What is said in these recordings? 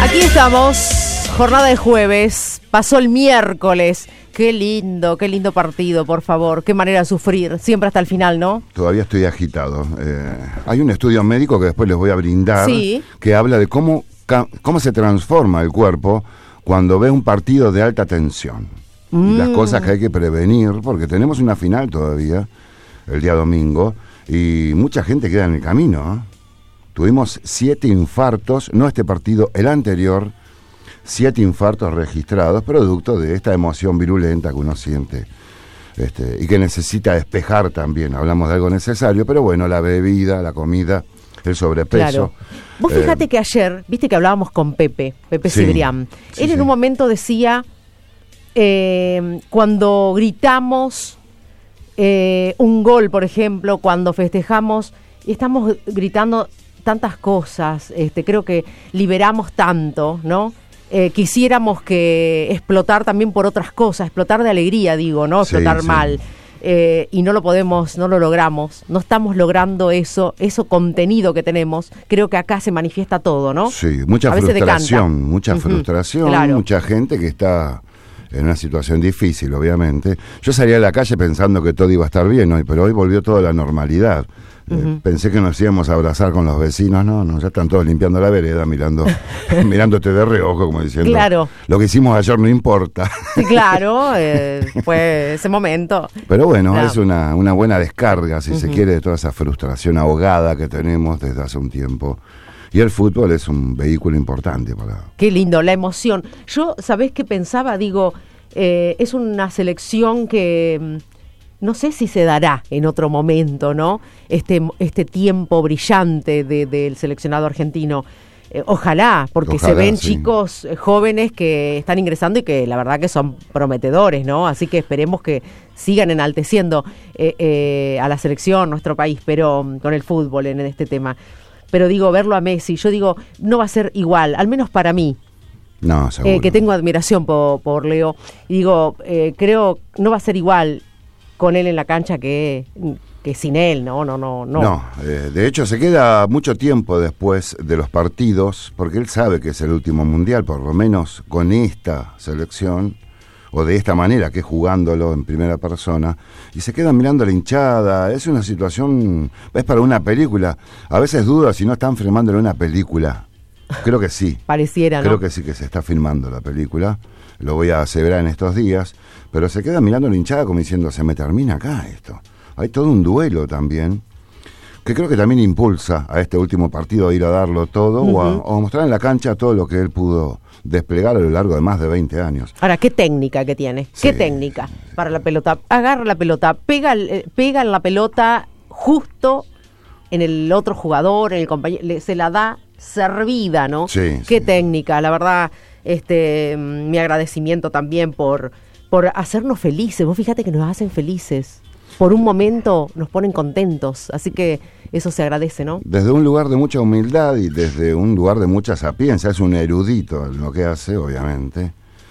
Aquí estamos, jornada de jueves, pasó el miércoles. Qué lindo partido, por favor. Qué manera de sufrir, siempre hasta el final, ¿no? Todavía estoy agitado. Hay un estudio médico que después les voy a brindar, sí, que habla de cómo se transforma el cuerpo cuando ve un partido de alta tensión. Y las cosas que hay que prevenir, porque tenemos una final todavía, el día domingo, y mucha gente queda en el camino, ¿eh? Tuvimos 7 infartos, no este partido, el anterior, 7 infartos registrados, producto de esta emoción virulenta que uno siente y que necesita despejar también. Hablamos de algo necesario, pero bueno, la bebida, la comida, el sobrepeso. Claro. Vos fíjate que ayer, viste que hablábamos con Pepe sí, Cibrián. Sí, Él en un momento decía, cuando gritamos un gol, por ejemplo, cuando festejamos, y estamos gritando tantas cosas, creo que liberamos tanto, ¿no? Quisiéramos que explotar también por otras cosas, explotar de alegría, digo, ¿no? Explotar sí, mal. Y no lo podemos, no lo logramos, no estamos logrando eso contenido que tenemos. Creo que acá se manifiesta todo, ¿no? Sí, mucha frustración, claro. Mucha gente que está en una situación difícil, obviamente. Yo salí a la calle pensando que todo iba a estar bien hoy, pero hoy volvió toda la normalidad. Pensé que nos íbamos a abrazar con los vecinos, no, ya están todos limpiando la vereda, mirándote de reojo, como diciendo, claro, lo que hicimos ayer no importa. Sí, claro, fue ese momento. Pero bueno, claro, es una buena descarga, si se quiere, de toda esa frustración ahogada que tenemos desde hace un tiempo. Y el fútbol es un vehículo importante para... Qué lindo, la emoción. Yo, ¿sabés qué pensaba? Digo, es una selección que... no sé si se dará en otro momento, ¿no? Este tiempo brillante del seleccionado argentino. Ojalá, porque se ven sí, chicos jóvenes que están ingresando y que la verdad que son prometedores, ¿no? Así que esperemos que sigan enalteciendo a la selección, nuestro país, pero con el fútbol en este tema. Pero digo, verlo a Messi, yo digo, no va a ser igual, al menos para mí. No, seguro. Que tengo admiración por Leo. Y digo, creo, no va a ser igual con él en la cancha que sin él, no. No, de hecho se queda mucho tiempo después de los partidos, porque él sabe que es el último mundial, por lo menos con esta selección, o de esta manera, que es jugándolo en primera persona, y se queda mirando la hinchada. Es una situación, es para una película. A veces dudo si no están filmándole una película. Creo que sí. Pareciera, ¿no? Creo que sí que se está filmando la película. Lo voy a aseverar en estos días. Pero se queda mirando la hinchada como diciendo, se me termina acá esto. Hay todo un duelo también, que creo que también impulsa a este último partido a ir a darlo todo, o a mostrar en la cancha todo lo que él pudo desplegar a lo largo de más de 20 años. Ahora, qué técnica que tiene, sí, qué técnica para la pelota. Agarra la pelota, pega en la pelota justo en el otro jugador, en el compañero, se la da servida, ¿no? Sí, qué sí, técnica, la verdad, mi agradecimiento también por hacernos felices. Vos fíjate que nos hacen felices. Por un momento nos ponen contentos, así que eso se agradece, ¿no? Desde un lugar de mucha humildad y desde un lugar de mucha sapiencia, es un erudito en lo que hace, obviamente.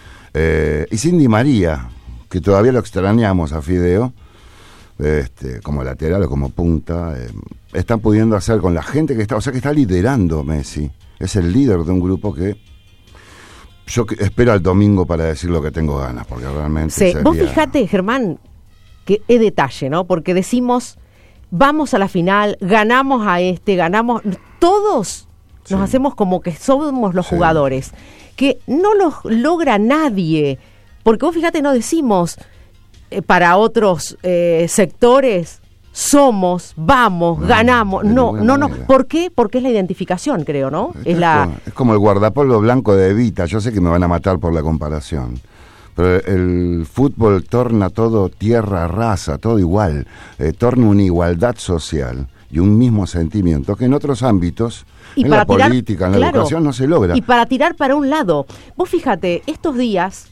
Y Cindy María, que todavía lo extrañamos a Fideo, como lateral o como punta, están pudiendo hacer con la gente que está, o sea que está liderando Messi, es el líder de un grupo que yo espero al domingo para decir lo que tengo ganas, porque realmente sí, sería... Vos fíjate, Germán, que es detalle, ¿no? Porque decimos, vamos a la final, ganamos ganamos... Todos nos hacemos como que somos los jugadores, que no los logra nadie. Porque vos fíjate, no decimos para otros sectores... somos, vamos, ganamos, no. ¿Por qué? Porque es la identificación, creo, ¿no? Es como el guardapolvo blanco de Evita. Yo sé que me van a matar por la comparación, pero el fútbol torna todo tierra, raza, todo igual, torna una igualdad social y un mismo sentimiento que en otros ámbitos, en la política, en la educación, no se logra. Y para tirar para un lado, vos fíjate, estos días,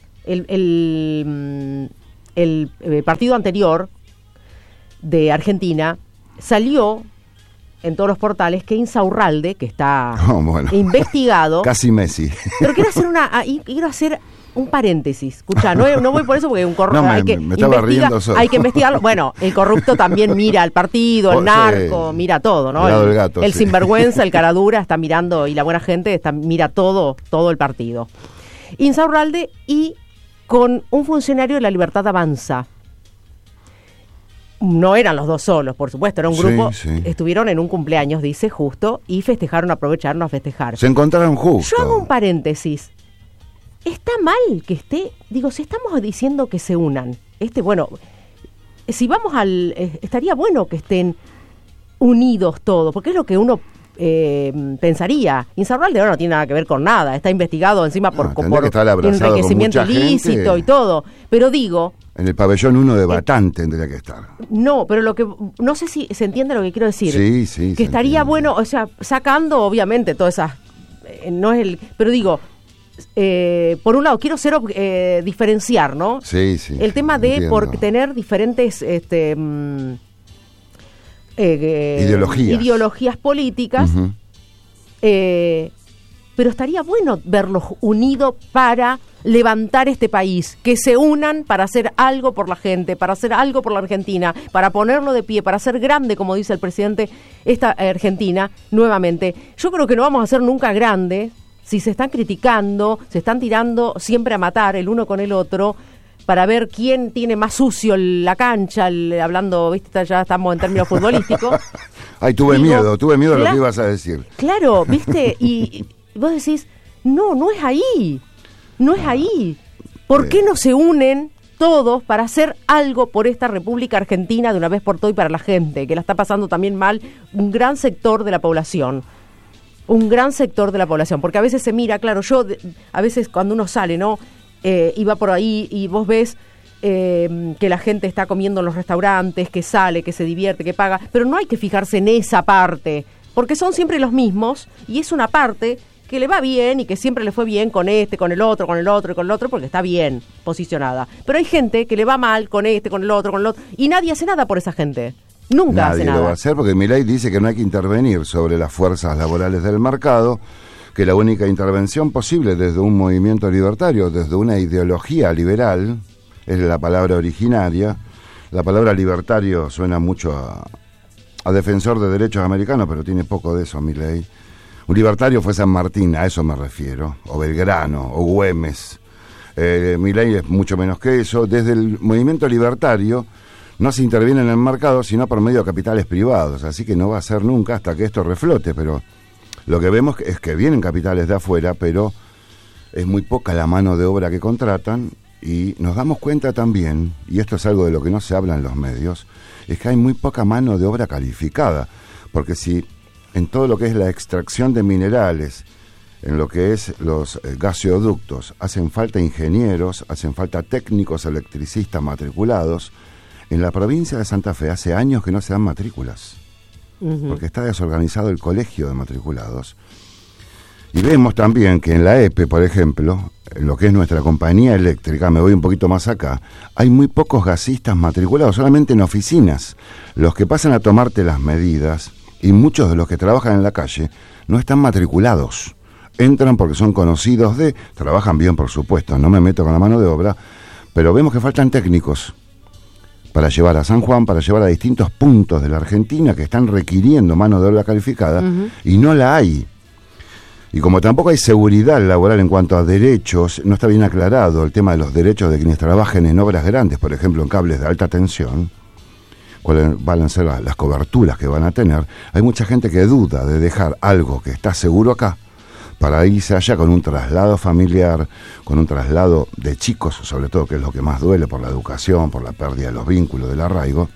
el partido anterior de Argentina, salió en todos los portales que Insaurralde, que está bueno. investigado... Casi Messi. Pero quiero hacer un paréntesis. Escuchá, no voy por eso porque un corrupto me estaba riendo solo. Hay que investigarlo. Bueno, el corrupto también mira al partido, el narco, mira todo, ¿no? El gato, el sinvergüenza, el caradura está mirando, y la buena gente mira todo el partido. Insaurralde y con un funcionario de La Libertad Avanza. No eran los dos solos, por supuesto, era un grupo. Sí. Estuvieron en un cumpleaños, dice, justo, y aprovecharon a festejar. Se encontraron justo. Yo hago un paréntesis. Está mal que esté, si estamos diciendo que se unan, si vamos estaría bueno que estén unidos todos, porque es lo que uno pensaría. Insaurralde ahora no tiene nada que ver con nada, está investigado encima por enriquecimiento ilícito y todo, pero en el pabellón 1 de Batán tendría que estar. No, pero no sé si se entiende lo que quiero decir. Sí. Que estaría bueno, sacando obviamente todas esas, pero por un lado quiero diferenciar, ¿no? Sí. El tema de por tener diferentes ideologías políticas, uh-huh. Pero estaría bueno verlos unidos para levantar este país, que se unan para hacer algo por la gente, para hacer algo por la Argentina, para ponerlo de pie, para hacer grande, como dice el presidente, esta Argentina nuevamente. Yo creo que no vamos a ser nunca grande si se están criticando, se están tirando siempre a matar el uno con el otro, para ver quién tiene más sucio la cancha, hablando, viste, ya estamos en términos futbolísticos. Ay, tuve miedo de lo que ibas a decir. Claro, viste, y vos decís, no es ahí. ¿Por qué no se unen todos para hacer algo por esta República Argentina de una vez por todas y para la gente, que la está pasando también mal, un gran sector de la población? Porque a veces se mira, claro, a veces cuando uno sale, ¿no? Y va por ahí y vos ves que la gente está comiendo en los restaurantes, que sale, que se divierte, que paga, pero no hay que fijarse en esa parte, porque son siempre los mismos, y es una parte que le va bien y que siempre le fue bien con con el otro, porque está bien posicionada. Pero hay gente que le va mal con con el otro, y nadie hace nada por esa gente. Nunca hace nada. Nadie lo va a hacer porque Milei dice que no hay que intervenir sobre las fuerzas laborales del mercado, que la única intervención posible desde un movimiento libertario, desde una ideología liberal, es la palabra originaria. La palabra libertario suena mucho a defensor de derechos americanos, pero tiene poco de eso Milei. Un libertario fue San Martín, a eso me refiero, o Belgrano, o Güemes. Milei es mucho menos que eso. Desde el movimiento libertario no se interviene en el mercado, sino por medio de capitales privados, así que no va a ser nunca hasta que esto reflote, pero lo que vemos es que vienen capitales de afuera, pero es muy poca la mano de obra que contratan, y nos damos cuenta también, y esto es algo de lo que no se habla en los medios, es que hay muy poca mano de obra calificada, porque si en todo lo que es la extracción de minerales, en lo que es los gaseoductos, hacen falta ingenieros, hacen falta técnicos electricistas matriculados, en la provincia de Santa Fe hace años que no se dan matrículas. Uh-huh. Porque está desorganizado el colegio de matriculados. Y vemos también que en la EPE, por ejemplo, en lo que es nuestra compañía eléctrica, me voy un poquito más acá, hay muy pocos gasistas matriculados, solamente en oficinas. Los que pasan a tomarte las medidas, y muchos de los que trabajan en la calle, no están matriculados. Entran porque son conocidos trabajan bien, por supuesto, no me meto con la mano de obra, pero vemos que faltan técnicos para llevar a San Juan, para llevar a distintos puntos de la Argentina que están requiriendo mano de obra calificada, uh-huh. Y no la hay. Y como tampoco hay seguridad laboral en cuanto a derechos, no está bien aclarado el tema de los derechos de quienes trabajen en obras grandes, por ejemplo en cables de alta tensión, cuáles van a ser las coberturas que van a tener. Hay mucha gente que duda de dejar algo que está seguro acá para irse allá con un traslado familiar, con un traslado de chicos, sobre todo, que es lo que más duele por la educación, por la pérdida de los vínculos, del arraigo.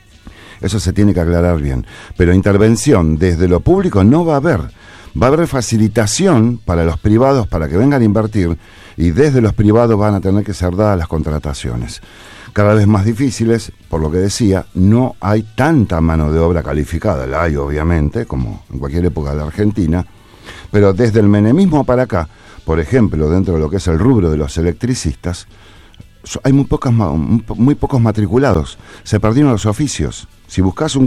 Eso se tiene que aclarar bien. Pero intervención desde lo público no va a haber. Va a haber facilitación para los privados para que vengan a invertir, y desde los privados van a tener que ser dadas las contrataciones. Cada vez más difíciles, por lo que decía, no hay tanta mano de obra calificada. La hay, obviamente, como en cualquier época de la Argentina, pero desde el menemismo para acá, por ejemplo, dentro de lo que es el rubro de los electricistas, hay muy pocos matriculados. Se perdieron los oficios. Si buscas un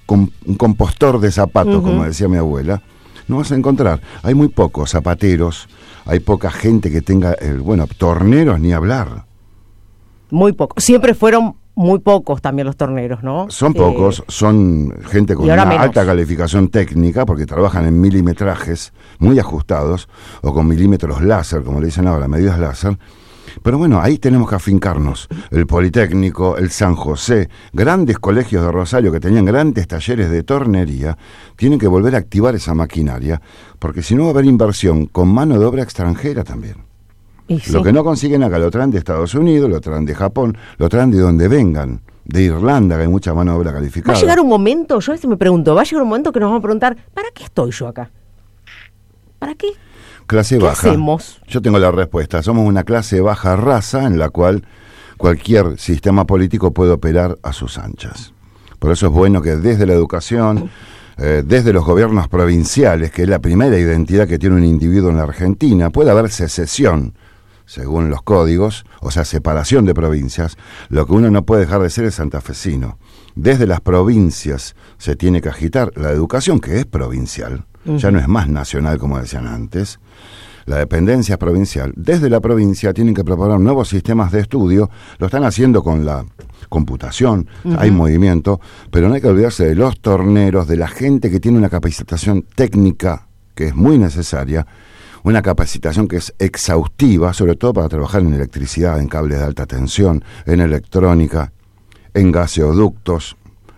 un compostor de zapatos, como decía mi abuela, no vas a encontrar. Hay muy pocos zapateros, hay poca gente que tenga, torneros ni hablar. Muy pocos. Siempre fueron muy pocos también los torneros, ¿no? Son pocos, son gente con una alta calificación técnica, porque trabajan en milimetrajes muy ajustados, o con milímetros láser, como le dicen ahora, medidas láser. Pero bueno, ahí tenemos que afincarnos. El Politécnico, el San José, grandes colegios de Rosario que tenían grandes talleres de tornería, tienen que volver a activar esa maquinaria, porque si no va a haber inversión con mano de obra extranjera también. Sí. Lo que no consiguen acá lo traen de Estados Unidos, lo traen de Japón, lo traen de donde vengan, de Irlanda, que hay mucha mano de obra calificada. Va a llegar un momento, yo a veces me pregunto, va a llegar un momento que nos vamos a preguntar, ¿para qué estoy yo acá? ¿Para qué? Clase baja. ¿Qué hacemos? Yo tengo la respuesta. Somos una clase baja raza en la cual cualquier sistema político puede operar a sus anchas. Por eso es bueno que desde la educación, desde los gobiernos provinciales, que es la primera identidad que tiene un individuo en la Argentina, pueda haber secesión, según los códigos, o sea, separación de provincias. Lo que uno no puede dejar de ser es santafesino. Desde las provincias se tiene que agitar la educación, que es provincial, ya no es más nacional como decían antes. La dependencia es provincial. Desde la provincia tienen que preparar nuevos sistemas de estudio, lo están haciendo con la computación, hay movimiento, pero no hay que olvidarse de los torneros, de la gente que tiene una capacitación técnica que es muy necesaria, una capacitación que es exhaustiva, sobre todo para trabajar en electricidad, en cables de alta tensión, en electrónica, en gaseoductos.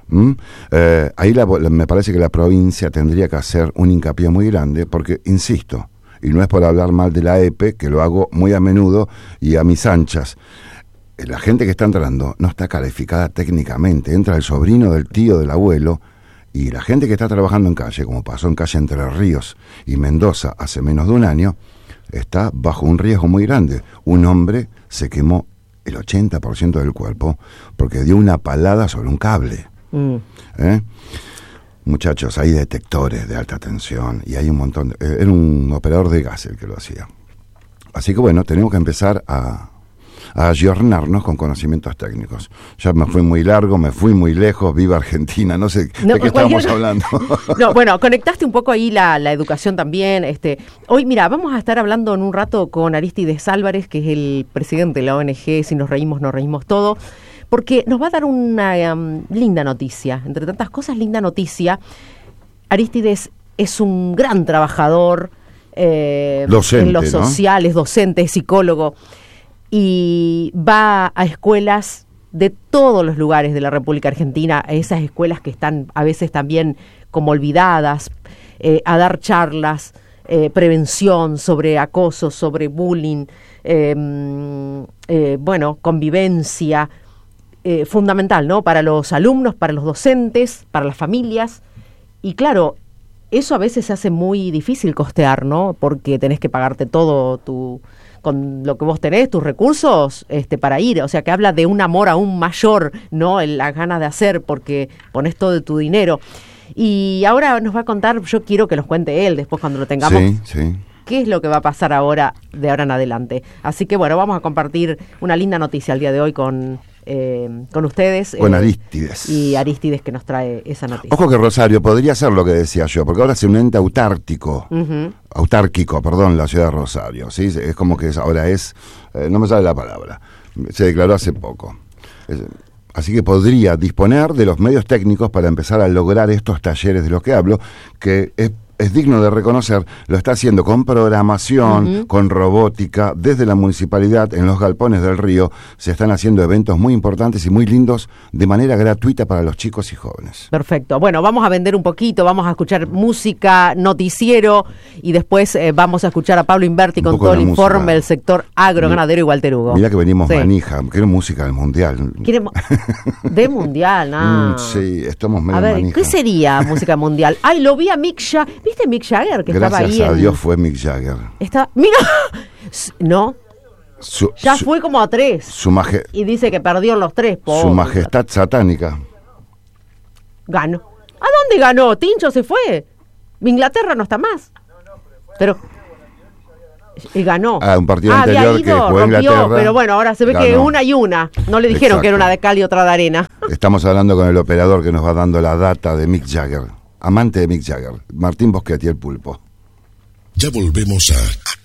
Ahí me parece que la provincia tendría que hacer un hincapié muy grande, porque, insisto, y no es por hablar mal de la EPE, que lo hago muy a menudo y a mis anchas, la gente que está entrando no está calificada técnicamente, entra el sobrino del tío del abuelo, y la gente que está trabajando en calle, como pasó en calle Entre Ríos y Mendoza hace menos de un año, está bajo un riesgo muy grande. Un hombre se quemó el 80% del cuerpo porque dio una palada sobre un cable. Muchachos, hay detectores de alta tensión y hay un montón era un operador de gas el que lo hacía. Así que bueno, tenemos que empezar a ayornarnos con conocimientos técnicos. Ya me fui muy largo, me fui muy lejos, viva Argentina, no sé de qué estábamos hablando. No, bueno, conectaste un poco ahí la educación también. Hoy, mira, vamos a estar hablando en un rato con Arístides Álvarez, que es el presidente de la ONG Si nos reímos, nos reímos todo, porque nos va a dar una linda noticia, entre tantas cosas, linda noticia. Arístides es un gran trabajador docente, en los sociales, docente, psicólogo, y va a escuelas de todos los lugares de la República Argentina, a esas escuelas que están a veces también como olvidadas, a dar charlas, prevención sobre acoso, sobre bullying, convivencia, fundamental, ¿no? Para los alumnos, para los docentes, para las familias. Y claro, eso a veces se hace muy difícil costear, ¿no? Porque tenés que pagarte todo con lo que vos tenés, tus recursos, para ir. O sea, que habla de un amor aún mayor, ¿no? Las ganas de hacer, porque pones todo de tu dinero. Y ahora nos va a contar, yo quiero que nos cuente él después cuando lo tengamos. Sí. ¿Qué es lo que va a pasar ahora, de ahora en adelante? Así que bueno, vamos a compartir una linda noticia el día de hoy con ustedes. Con Arístides. Y Arístides que nos trae esa noticia. Ojo que Rosario podría ser lo que decía yo, porque ahora es un ente autárquico, la ciudad de Rosario, ¿sí? Es como que ahora es, no me sale la palabra, se declaró hace poco. Así que podría disponer de los medios técnicos para empezar a lograr estos talleres de los que hablo, que es digno de reconocer, lo está haciendo con programación, con robótica, desde la municipalidad, en los galpones del río, se están haciendo eventos muy importantes y muy lindos de manera gratuita para los chicos y jóvenes. Perfecto. Bueno, vamos a vender un poquito, vamos a escuchar música, noticiero, y después vamos a escuchar a Pablo Inverti con todo el informe del sector agro, ganadero y Walter Hugo. Mirá que venimos manija, quiero música del mundial. ¿De mundial? No. Sí, estamos medio manija. A ver, manija. ¿Qué sería música mundial? Ay, lo vi a Mick Jagger. ¿Viste Mick Jagger que Gracias estaba ahí? Gracias a Dios fue Mick Jagger. Mira, no. Fue como a 3. Y dice que perdió los 3. Su majestad satánica. Ganó. ¿A dónde ganó? Tincho se fue. Inglaterra no está más. Pero Y ganó. Un partido anterior que jugó Inglaterra. Pero bueno, ahora se ve ganó. Que una y una. No le dijeron Exacto. Que era una de cal y otra de arena. Estamos hablando con el operador que nos va dando la data de Mick Jagger. Amante de Mick Jagger. Martín Boschetti, el Pulpo. Ya volvemos a